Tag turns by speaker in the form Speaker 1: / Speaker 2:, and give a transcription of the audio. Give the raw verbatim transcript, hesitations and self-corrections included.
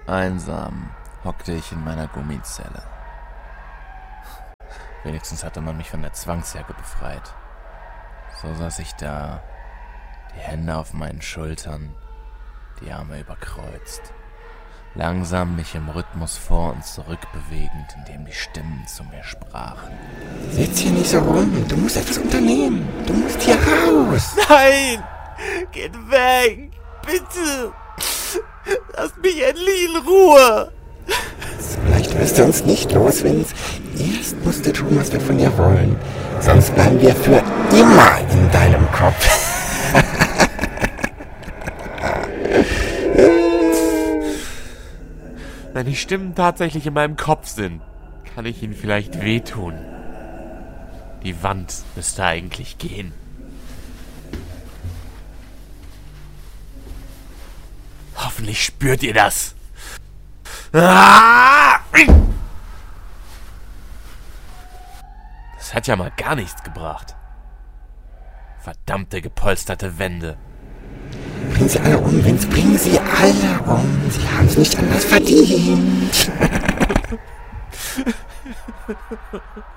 Speaker 1: Einsam hockte ich in meiner Gummizelle. Wenigstens hatte man mich von der Zwangsjacke befreit. So saß ich da, die Hände auf meinen Schultern, die Arme überkreuzt, langsam mich im Rhythmus vor und zurück bewegend, indem die Stimmen zu mir sprachen.
Speaker 2: Sitz hier nicht so rum, du musst etwas unternehmen, du musst hier raus.
Speaker 3: Nein! Geht weg! Bitte! Lasst mich endlich in Ruhe!
Speaker 2: Vielleicht wirst du uns nicht los, Vince. Erst musst du tun, was wir von dir wollen. Sonst bleiben wir für immer in deinem Kopf.
Speaker 3: Wenn die Stimmen tatsächlich in meinem Kopf sind, kann ich ihnen vielleicht wehtun. Die Wand müsste eigentlich gehen. Hoffentlich spürt ihr das. Das hat ja mal gar nichts gebracht. Verdammte gepolsterte Wände.
Speaker 2: Bring sie alle um, Vince, bring sie alle um. Sie haben es nicht anders verdient.